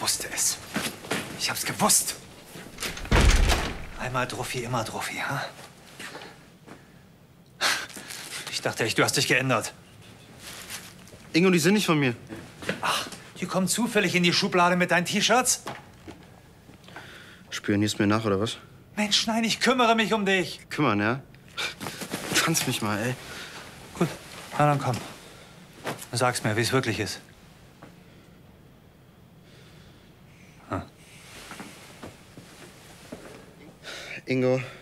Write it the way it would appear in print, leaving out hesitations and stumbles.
wusste es. Ich hab's gewusst. Einmal Druffi, immer Druffi, ha? Ich dachte echt, du hast dich geändert. Ingo, die sind nicht von mir. Ach, die kommen zufällig in die Schublade mit deinen T-Shirts? Spionierst mir nach, oder was? Mensch, nein, ich kümmere mich um dich. Kümmern, ja? Tanz mich mal, ey. Gut, na dann komm. Sag's mir, wie es wirklich ist. Ingo,